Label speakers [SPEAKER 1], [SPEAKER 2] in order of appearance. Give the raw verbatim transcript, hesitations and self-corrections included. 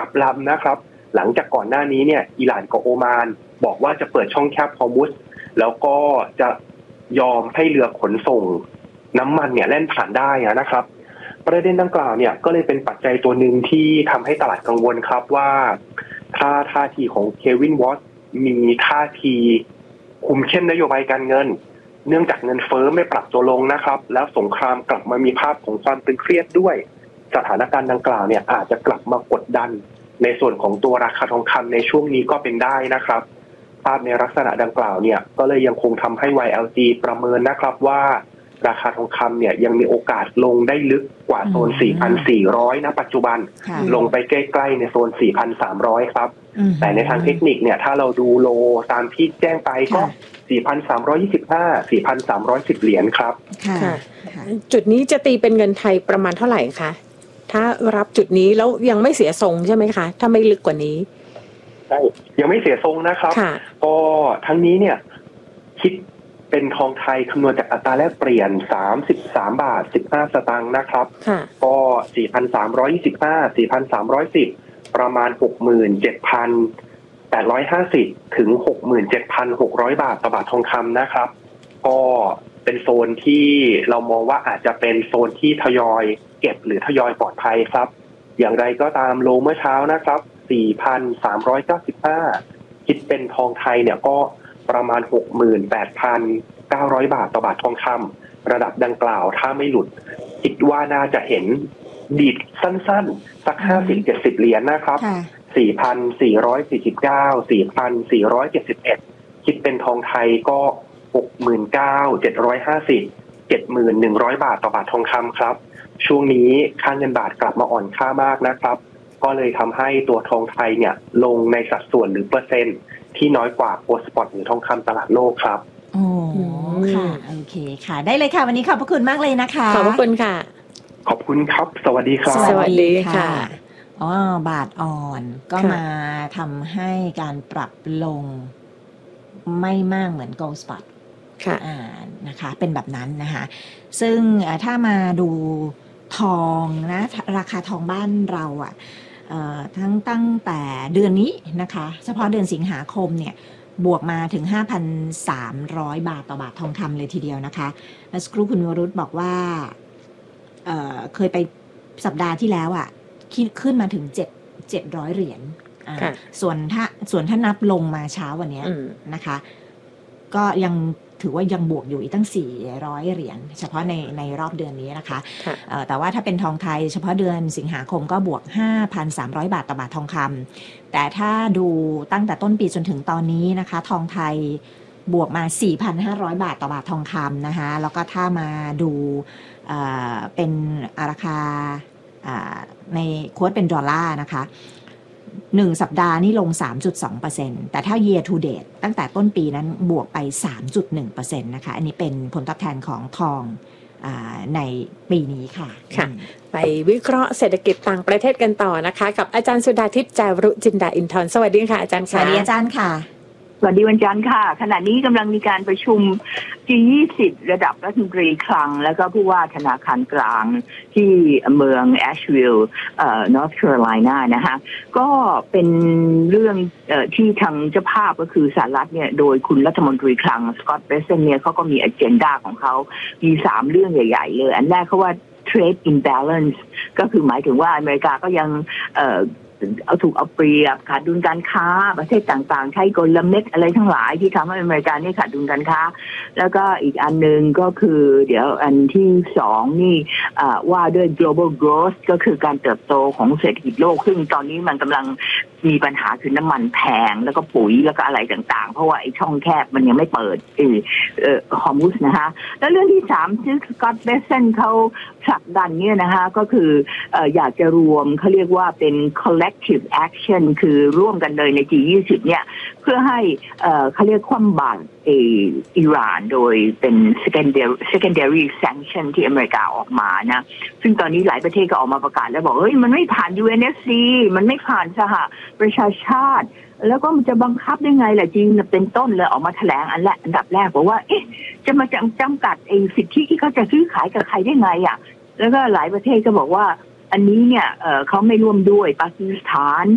[SPEAKER 1] บลำนะครับหลังจากก่อนหน้านี้เนี่ยอิหร่านกับโอมานบอกว่าจะเปิดช่องแคบฮอร์มุซแล้วก็จะยอมให้เรือขนส่งน้ำมันเนี่ยแล่นผ่านได้นะครับประเด็นดังกล่าวเนี่ยก็เลยเป็นปัจจัยตัวหนึ่งที่ทำให้ตลาดกังวลครับว่าถ้าท่าทีของเควินวอตมีท่าทีคุมเข้มนโยบายการเงินเนื่องจากเงินเฟ้อไม่ปรับตัวลงนะครับแล้วสงครามกลับมามีภาพของความตึงเครียดด้วยสถานการณ์ดังกล่าวเนี่ยอาจจะกลับมากดดันในส่วนของตัวราคาทองคำในช่วงนี้ก็เป็นได้นะครับภาพในลักษณะดังกล่าวเนี่ยก็เลยยังคงทำให้ วาย แอล จี ประเมินนะครับว่าราคาทองคำเนี่ยยังมีโอกาสลงได้ลึกกว่าโซน สี่พันสี่ร้อย ณ ปัจจุบันลงไปใกล้ๆในโซน สี่พันสามร้อย ครับแต่ในทางเทคนิคเนี่ยถ้าเราดูโลตามที่แจ้งไปก็ สี่พันสามร้อยยี่สิบห้า สี่พันสามร้อยสิบ เหรียญครับ
[SPEAKER 2] จุดนี้จะตีเป็นเงินไทยประมาณเท่าไหร่คะถ้ารับจุดนี้แล้วยังไม่เสียทรงใช่ไหมคะถ้าไม่ลึกกว่านี้
[SPEAKER 1] ใช่ยังไม่เสียทรงนะครับก็ทั้งนี้เนี่ยคิดเป็นทองไทยคำนวณจากอัตราแลกเปลี่ยนสามสิบสามบาทสิบห้าสตางค์นะครับก็ สี่พันสามร้อยยี่สิบห้า สี่พันสามร้อยสิบ ประมาณ หกหมื่นเจ็ดพันแปดร้อยห้าสิบ ถึง หกหมื่นเจ็ดพันหกร้อย บาทต่อบาททองคำนะครับก็เป็นโซนที่เรามองว่าอาจจะเป็นโซนที่ทยอยเก็บหรือทยอยปลอดภัยครับอย่างไรก็ตามโลเมื่อเช้านะครับ สี่พันสามร้อยเก้าสิบห้า คิดเป็นทองไทยเนี่ยก็ประมาณ หกหมื่นแปดพันเก้าร้อย บาทต่อบาททองคำระดับดังกล่าวถ้าไม่หลุดคิดว่าน่าจะเห็นดีดสั้นๆสัก ห้าสิบถึงเจ็ดสิบ เหรียญนะครับ สี่พันสี่ร้อยสี่สิบเก้า สี่พันสี่ร้อยเจ็ดสิบเอ็ด คิดเป็นทองไทยก็ หกหมื่นเก้าพันเจ็ดร้อยห้าสิบ เจ็ดหมื่นหนึ่งร้อย บาทต่อบาททองคำครับช่วงนี้ค่าเงินบาทกลับมาอ่อนค่ามากนะครับก็เลยทำให้ตัวทองไทยเนี่ยลงในสัดส่วนหรือเปอร์เซ็นต์ที่น้อยกว่าโกลด์สปอตหรือทองคำตลาดโลกครับ
[SPEAKER 3] โอ้ค่ะโอเคค่ะได้เลยค่ะวันนี้ขอบพระคุณมากเลยนะคะ
[SPEAKER 2] ขอบพระคุณค่ะ
[SPEAKER 1] ขอบคุณครับสวัสดีครับ
[SPEAKER 2] สวัสดีค่ะ
[SPEAKER 3] อ๋อบาทอ่อนก็มาทำให้การปรับลงไม่มากเหมือนโกลด์สปอต
[SPEAKER 2] ค่ะ
[SPEAKER 3] อ่านะคะเป็นแบบนั้นนะคะซึ่งถ้ามาดูทองนะราคาทองบ้านเราอ่ะทั้งตั้งแต่เดือนนี้นะคะเฉพาะเดือนสิงหาคมเนี่ยบวกมาถึง ห้าพันสามร้อย บาทต่อบาททองคำเลยทีเดียวนะคะแล้วครูคุณวรุษบอกว่า เ, เคยไปสัปดาห์ที่แล้วอ่ะขึ้นมาถึงเจ็ด เจ็ดร้อยเหรียญส่วนถ้าส่วนถ้านับลงมาเช้าวันนี้นะคะก็ยังถือว่ายังบวกอยู่อีกตั้งสี่ร้อยเหรียญเฉพาะในในรอบเดือนนี้นะคะแต่ว่าถ้าเป็นทองไทยเฉพาะเดือนสิงหาคมก็บวก ห้าพันสามร้อย บาทต่อบาททองคำแต่ถ้าดูตั้งแต่ต้นปีจนถึงตอนนี้นะคะทองไทยบวกมา สี่พันห้าร้อย บาทต่อบาททองคำนะคะแล้วก็ถ้ามาดูเป็นราคาในโค้ดเป็นดอลลาร์นะคะหนึ่งสัปดาห์นี่ลง สามจุดสองเปอร์เซ็นต์ แต่ถ้า year to date ตั้งแต่ต้นปีนั้นบวกไป สามจุดหนึ่งเปอร์เซ็นต์ นะคะอันนี้เป็นผลตอบแทนของทองในปีนี้ค่ะ
[SPEAKER 2] ค่ะไปวิเคราะห์เศรษฐกิจต่างประเทศกันต่อนะคะกับอาจารย์สุดาทิพย์จารุจินดาอินทร์สวัสดีค่ะอาจารย์ค่ะ
[SPEAKER 3] สวัสดีอาจารย์ค่ะ
[SPEAKER 4] สวัสดีวันจันทร์ค่ะขณะนี้กำลังมีการประชุม จี ยี่สิบ ระดับรัฐมนตรีคลังแล้วก็ผู้ว่าธนาคารกลางที่เมืองแอชวิลล์เอ่อนอร์ทแคโรไลนานะคะก็เป็นเรื่องเอ่อที่ทางเจ้าภาพก็คือสหรัฐเนี่ยโดยคุณรัฐมนตรีคลังสกอตต์เบรเซนเนี่ยเขาก็มีอเจนดาของเขามีสามเรื่องใหญ่ๆเลยอันแรกเขาว่า trade imbalance ก็คือหมายถึงว่าอเมริกาก็ยังเอ่อเอาถูกเอาเปรียบขาดดุลการค้าประเทศต่างๆใช้กลเม็ดอะไรทั้งหลายที่ทำให้อเมริกานี่ขาดดุลการค้าแล้วก็อีกอันนึงก็คือเดี๋ยวอันที่สองนี่ว่าด้วย global growth ก็คือการเติบโตของเศรษฐกิจโลกซึ่งตอนนี้มันกำลังมีปัญหาคือน้ำมันแพงแล้วก็ปุ๋ยแล้วก็อะไรต่างๆเพราะว่าไอ้ช่องแคบมันยังไม่เปิดเออเอ่อฮอร์มุซนะคะแล้วเรื่องที่สามที่สกอตต์เบเซนเขาผลักดันเนี่ยนะคะก็คือเอ่ออยากจะรวมเขาเรียกว่าเป็น collective action คือร่วมกันเลยใน จี ยี่สิบ เนี่ยเพื่อให้เอ่อเขาเรียกคว่ำบาตรเอออิหร่านโดยเป็น secondary secondary sanction ที่อเมริกาออกมานะซึ่งตอนนี้หลายประเทศก็ออกมาประกาศแล้วบอกเฮ้ยมันไม่ผ่าน ยู เอ็น เอส ซี มันไม่ผ่านสหประชาชาติแล้วก็มันจะบังคับได้ไงล่ะจีนเป็นต้นเลยออกมาแถลงอันแรกอันดับแรกบอกว่าเอ๊ะจะมาจำกัดไอ้สิทธิที่เขาจะซื้อขายกับใครได้ไงอ่ะแล้วก็หลายประเทศก็บอกว่าอันนี้เนี่ยเอ่อเขาไม่ร่วมด้วยปากีสถาน